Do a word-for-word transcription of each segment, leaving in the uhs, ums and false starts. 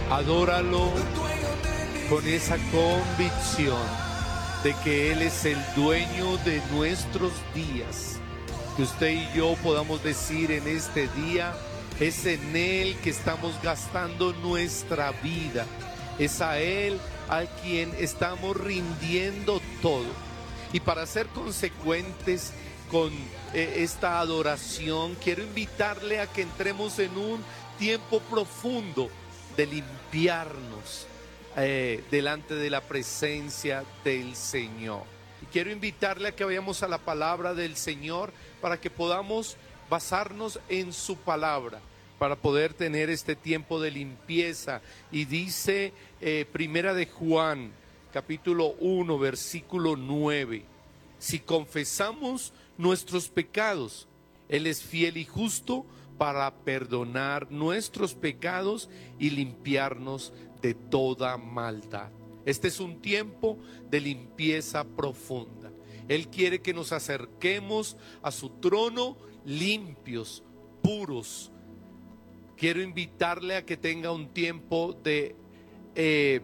Adóralo con esa convicción de que Él es el dueño de nuestros días. Que usted y yo podamos decir en este día: es en Él que estamos gastando nuestra vida. Es a Él a quien estamos rindiendo todo. Y para ser consecuentes con eh, esta adoración, quiero invitarle a que entremos en un tiempo profundo de limpiarnos eh, delante de la presencia del Señor. Y quiero invitarle a que vayamos a la palabra del Señor para que podamos basarnos en su palabra, para poder tener este tiempo de limpieza. Y dice eh, Primera de Juan, capítulo uno, versículo nueve: si confesamos nuestros pecados, Él es fiel y justo para perdonar nuestros pecados y limpiarnos de toda maldad. Este es un tiempo de limpieza profunda. Él quiere que nos acerquemos a su trono limpios, puros. Quiero invitarle a que tenga un tiempo de eh,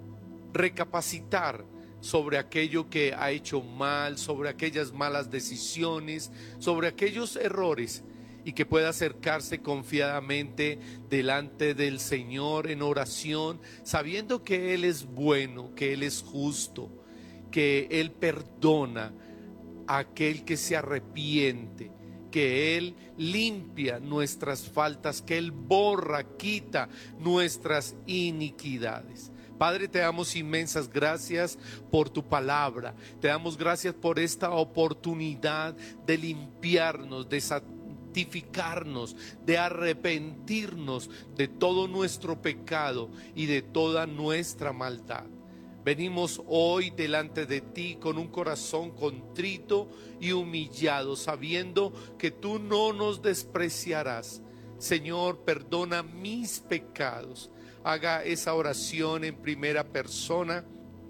recapacitar sobre aquello que ha hecho mal, sobre aquellas malas decisiones, sobre aquellos errores, y que pueda acercarse confiadamente delante del Señor en oración, sabiendo que Él es bueno, que Él es justo, que Él perdona a aquel que se arrepiente, que Él limpia nuestras faltas, que Él borra, quita nuestras iniquidades. Padre, te damos inmensas gracias por tu palabra. Te damos gracias por esta oportunidad de limpiarnos, de santificarnos, de arrepentirnos de todo nuestro pecado y de toda nuestra maldad. Venimos hoy delante de ti con un corazón contrito y humillado, sabiendo que tú no nos despreciarás. Señor, perdona mis pecados. Haga esa oración en primera persona.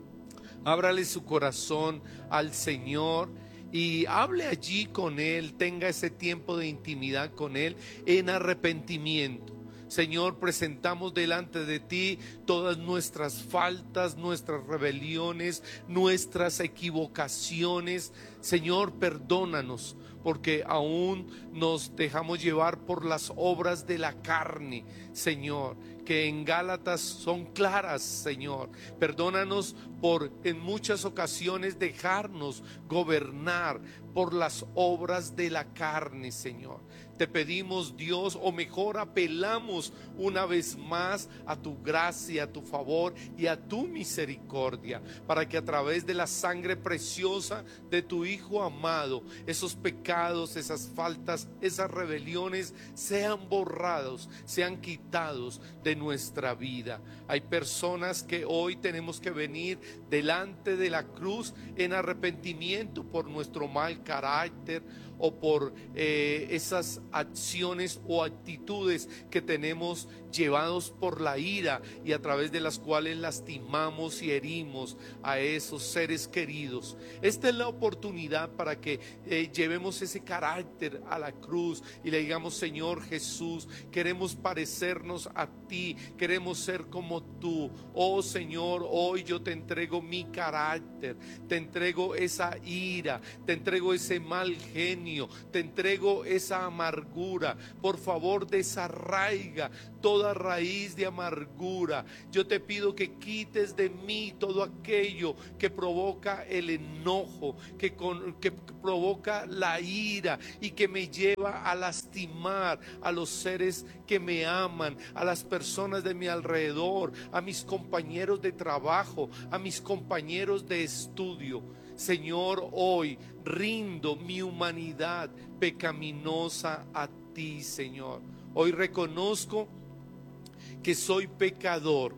Ábrale su corazón al Señor y hable allí con Él. Tenga ese tiempo de intimidad con Él en arrepentimiento. Señor, presentamos delante de ti todas nuestras faltas, nuestras rebeliones, nuestras equivocaciones. Señor, perdónanos, porque aún nos dejamos llevar por las obras de la carne, Señor, que en Gálatas son claras, Señor. Perdónanos por en muchas ocasiones dejarnos gobernar por las obras de la carne, Señor. Te pedimos, Dios, o mejor apelamos una vez más a tu gracia, a tu favor y a tu misericordia, para que a través de la sangre preciosa de tu Hijo amado, esos pecados, esas faltas, esas rebeliones sean borrados, sean quitados de nuestra vida. Hay personas que hoy tenemos que venir delante de la cruz en arrepentimiento por nuestro mal carácter o por eh, esas acciones o actitudes que tenemos llevados por la ira y a través de las cuales lastimamos y herimos a esos seres queridos. Esta es la oportunidad para que eh, llevemos ese carácter a la cruz y le digamos: Señor Jesús, queremos parecernos a ti, queremos ser como tú. Oh Señor, hoy yo te entrego mi carácter, te entrego esa ira, te entrego ese mal genio, te entrego esa amargura. Por favor, desarraiga toda raíz de amargura. Yo te pido que quites de mí todo aquello que provoca el enojo, que, con, que provoca la ira y que me lleva a lastimar a los seres que me aman, a las personas de mi alrededor, a mis compañeros de trabajo, a mis compañeros de estudio. Señor, hoy rindo mi humanidad pecaminosa a ti, Señor. Hoy reconozco que soy pecador.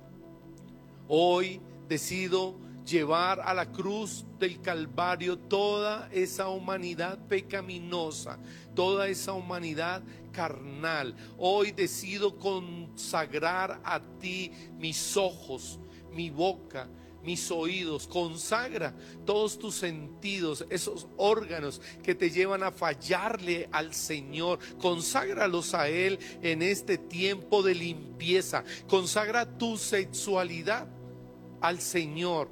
Hoy decido llevar a la cruz del Calvario toda esa humanidad pecaminosa, toda esa humanidad carnal. Hoy decido consagrar a ti mis ojos, mi boca, mis oídos, consagra todos tus sentidos, esos órganos que te llevan a fallarle al Señor, conságralos a Él en este tiempo de limpieza. Consagra tu sexualidad al Señor,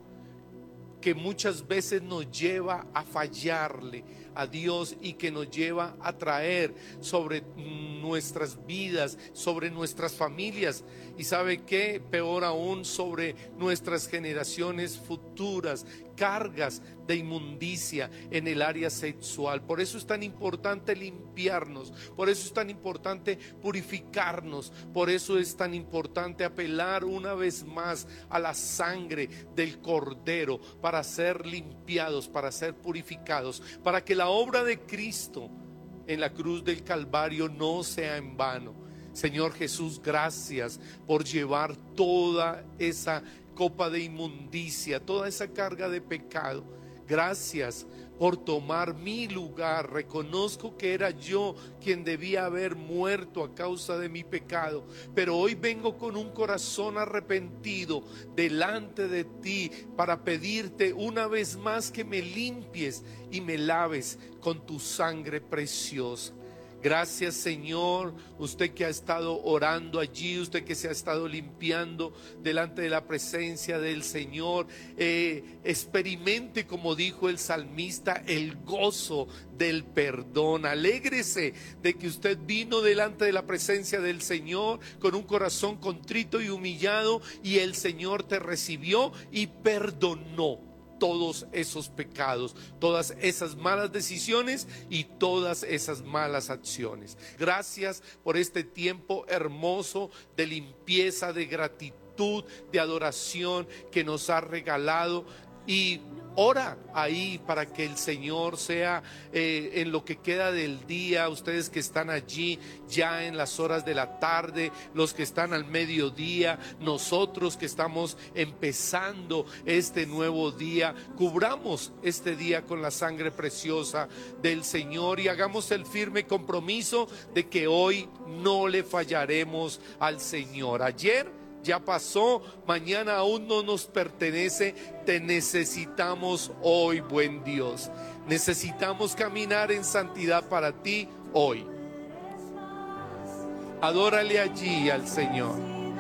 que muchas veces nos lleva a fallarle a Dios y que nos lleva a traer sobre nuestras vidas, sobre nuestras familias, y sabe qué, peor aún, sobre nuestras generaciones futuras, cargas de inmundicia en el área sexual. Por eso es tan importante limpiarnos, por eso es tan importante purificarnos, por eso es tan importante apelar una vez más a la sangre del Cordero para ser limpiados, para ser purificados, para que la obra de Cristo en la cruz del Calvario no sea en vano. Señor Jesús, gracias por llevar toda esa copa de inmundicia, toda esa carga de pecado. Gracias por tomar mi lugar. Reconozco que era yo quien debía haber muerto a causa de mi pecado, pero hoy vengo con un corazón arrepentido delante de ti para pedirte una vez más que me limpies y me laves con tu sangre preciosa. Gracias, Señor, usted que ha estado orando allí, usted que se ha estado limpiando delante de la presencia del Señor, eh, experimente, como dijo el salmista, el gozo del perdón. Alégrese de que usted vino delante de la presencia del Señor con un corazón contrito y humillado, y el Señor te recibió y perdonó todos esos pecados, todas esas malas decisiones y todas esas malas acciones. Gracias por este tiempo hermoso de limpieza, de gratitud, de adoración que nos ha regalado. Y ora ahí para que el Señor sea eh, en lo que queda del día, ustedes que están allí ya en las horas de la tarde, los que están al mediodía, nosotros que estamos empezando este nuevo día, cubramos este día con la sangre preciosa del Señor y hagamos el firme compromiso de que hoy no le fallaremos al Señor. Ayer ya pasó, mañana aún no nos pertenece, te necesitamos hoy, buen Dios. Necesitamos caminar en santidad para ti hoy. Adórale allí al Señor.